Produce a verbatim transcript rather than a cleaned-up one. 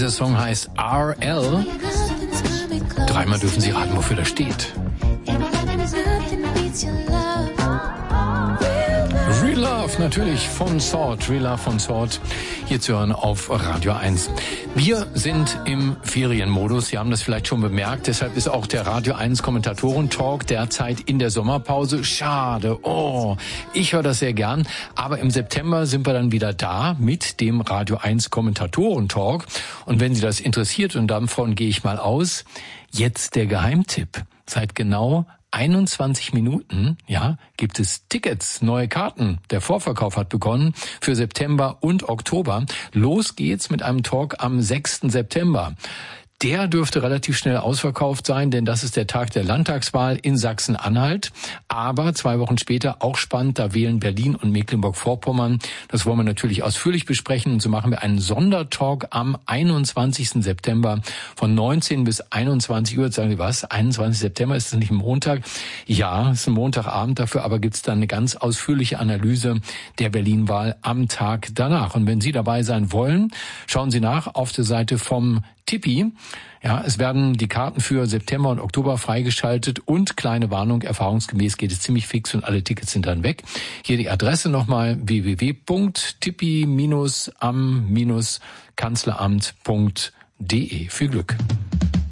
Dieser Song heißt R L. Dreimal dürfen Sie raten, wofür das steht. Real Love, natürlich, von Sword. Real Love von Sword. Hier zu hören auf Radio eins. Wir sind im Ferienmodus. Sie haben das vielleicht schon bemerkt. Deshalb ist auch der Radio eins Kommentatoren-Talk derzeit in der Sommerpause. Schade. Oh, ich höre das sehr gern. Aber im September sind wir dann wieder da mit dem Radio eins Kommentatoren-Talk. Und wenn Sie das interessiert, und davon gehe ich mal aus, jetzt der Geheimtipp. Seit genau einundzwanzig Minuten, ja, gibt es Tickets, neue Karten. Der Vorverkauf hat begonnen für September und Oktober. Los geht's mit einem Talk am sechsten September. Der dürfte relativ schnell ausverkauft sein, denn das ist der Tag der Landtagswahl in Sachsen-Anhalt. Aber zwei Wochen später, auch spannend, da wählen Berlin und Mecklenburg-Vorpommern. Das wollen wir natürlich ausführlich besprechen. Und so machen wir einen Sondertalk am einundzwanzigsten September von neunzehn bis einundzwanzig Uhr. Jetzt sagen Sie, was? einundzwanzigsten September, ist das nicht ein Montag? Ja, es ist ein Montagabend. Dafür aber gibt's dann eine ganz ausführliche Analyse der Berlin-Wahl am Tag danach. Und wenn Sie dabei sein wollen, schauen Sie nach auf der Seite vom Tippi. Ja, es werden die Karten für September und Oktober freigeschaltet und kleine Warnung, erfahrungsgemäß geht es ziemlich fix und alle Tickets sind dann weg. Hier die Adresse nochmal w w w punkt tippi am kanzleramt punkt de. Viel Glück.